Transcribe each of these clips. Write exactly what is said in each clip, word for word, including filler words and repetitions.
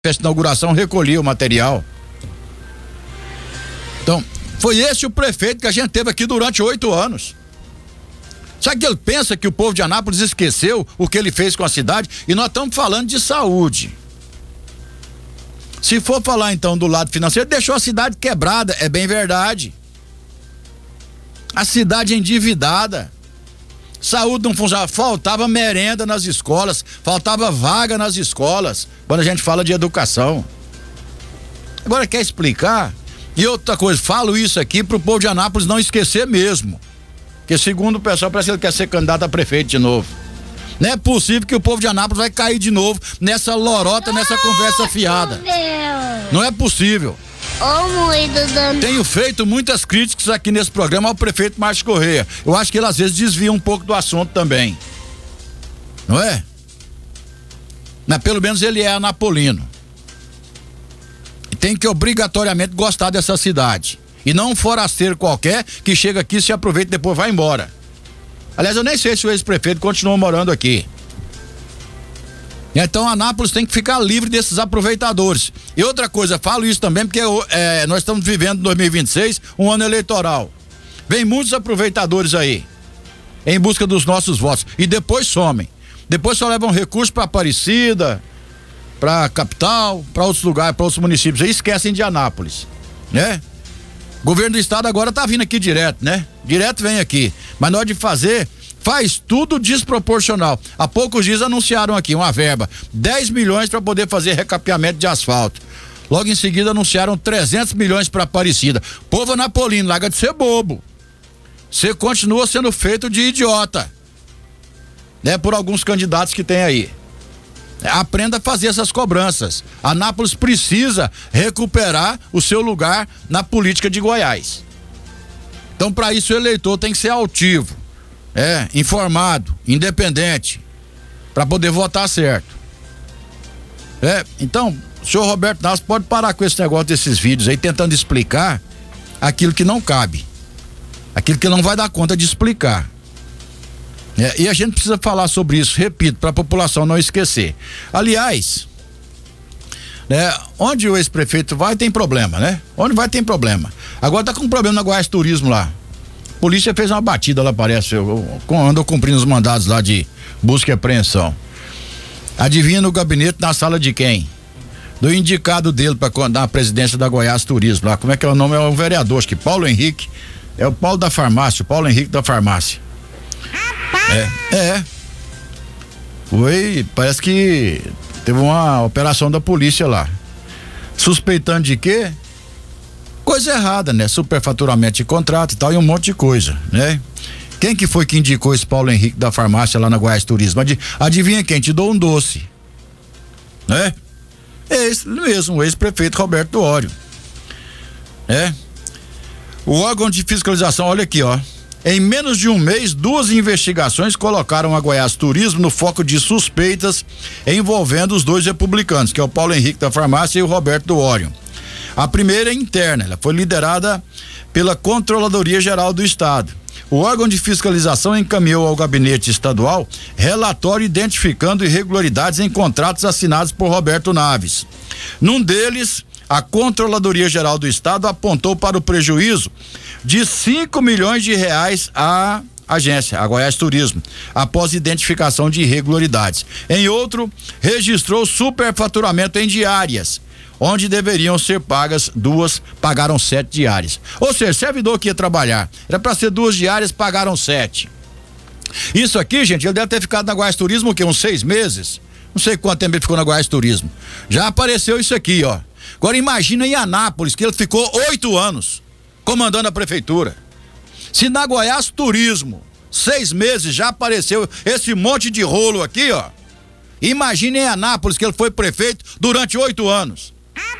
festa de inauguração, recolhia o material. Então, foi esse o prefeito que a gente teve aqui durante oito anos. Sabe que ele pensa que o povo de Anápolis esqueceu o que ele fez com a cidade? E nós estamos falando de saúde. Se for falar então do lado financeiro, deixou a cidade quebrada, é bem verdade. A cidade endividada. Saúde não funcionava, faltava merenda nas escolas, faltava vaga nas escolas, quando a gente fala de educação. Agora quer explicar? E outra coisa, falo isso aqui pro povo de Anápolis não esquecer mesmo. Porque segundo o pessoal, parece que ele quer ser candidato a prefeito de novo. Não é possível que o povo de Anápolis vai cair de novo nessa lorota, nessa conversa fiada. Não é possível. Tenho feito muitas críticas aqui nesse programa ao prefeito Márcio Correia. Eu acho que ele às vezes desvia um pouco do assunto também. Não é? Mas pelo menos ele é anapolino. E tem que obrigatoriamente gostar dessa cidade. E não um forasteiro qualquer que chega aqui, se aproveita e depois vai embora. Aliás, eu nem sei se o ex-prefeito continua morando aqui. Então Anápolis tem que ficar livre desses aproveitadores. E outra coisa, falo isso também porque é, nós estamos vivendo dois mil e vinte e seis, um ano eleitoral. Vem muitos aproveitadores aí, em busca dos nossos votos. E depois somem. Depois só levam recursos para Aparecida, para capital, para outros lugares, para outros municípios. E esquecem de Anápolis, né? O governo do estado agora tá vindo aqui direto, né? Direto vem aqui. Mas na hora de fazer, faz tudo desproporcional. Há poucos dias anunciaram aqui uma verba, dez milhões para poder fazer recapeamento de asfalto. Logo em seguida anunciaram trezentos milhões para Aparecida. Povo anapolino, larga de ser bobo. Você continua sendo feito de idiota, né? Por alguns candidatos que tem aí. Aprenda a fazer essas cobranças. Anápolis precisa recuperar o seu lugar na política de Goiás. Então, para isso, o eleitor tem que ser altivo, é, informado, independente, para poder votar certo. É, então, o senhor Roberto Nasso pode parar com esse negócio desses vídeos aí, tentando explicar aquilo que não cabe, aquilo que não vai dar conta de explicar. É, e a gente precisa falar sobre isso, repito, para a população não esquecer. Aliás, né, onde o ex-prefeito vai tem problema, né? Onde vai tem problema. Agora tá com um problema na Goiás Turismo lá. A polícia fez uma batida lá, parece, eu, eu, andou cumprindo os mandados lá de busca e apreensão. Adivinha no gabinete, na sala de quem? Do indicado dele para dar a presidência da Goiás Turismo lá. Como é que é o nome? É o vereador, acho que Paulo Henrique. É o Paulo da farmácia, o Paulo Henrique da farmácia. É, é. Foi, parece que teve uma operação da polícia lá. Suspeitando de quê? Coisa errada, né? Superfaturamento de contrato e tal, e um monte de coisa, né? Quem que foi que indicou esse Paulo Henrique da farmácia lá na Goiás Turismo? Adivinha quem? Te dou um doce, né? É esse mesmo, o ex-prefeito Roberto Duório. É. O órgão de fiscalização, olha aqui, ó. Em menos de um mês, duas investigações colocaram a Goiás Turismo no foco de suspeitas envolvendo os dois republicanos, que é o Paulo Henrique da farmácia e o Roberto Duório. A primeira é interna, ela foi liderada pela Controladoria Geral do Estado. O órgão de fiscalização encaminhou ao gabinete estadual relatório identificando irregularidades em contratos assinados por Roberto Naves. Num deles, a Controladoria Geral do Estado apontou para o prejuízo de cinco milhões de reais à agência, a Goiás Turismo, após identificação de irregularidades. Em outro, registrou superfaturamento em diárias, onde deveriam ser pagas duas, pagaram sete diárias. Ou seja, servidor que ia trabalhar, era para ser duas diárias, pagaram sete. Isso aqui, gente, ele deve ter ficado na Goiás Turismo o quê? Uns seis meses? Não sei quanto tempo ele ficou na Goiás Turismo. Já apareceu isso aqui, ó. Agora imagina em Anápolis, que ele ficou oito anos comandando a prefeitura. Se na Goiás Turismo, seis meses, já apareceu esse monte de rolo aqui, ó. Imagina em Anápolis, que ele foi prefeito durante oito anos.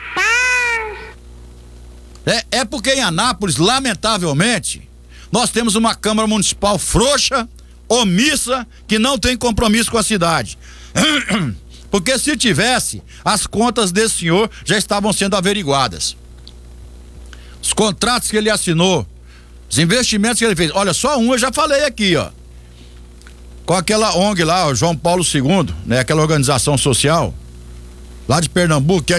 É, é porque em Anápolis, lamentavelmente, nós temos uma Câmara Municipal frouxa, omissa, que não tem compromisso com a cidade. Porque se tivesse, as contas desse senhor já estavam sendo averiguadas. Os contratos que ele assinou, os investimentos que ele fez, olha, só um eu já falei aqui, ó. Com aquela O N G lá, o João Paulo segundo, né? Aquela organização social, lá de Pernambuco, que é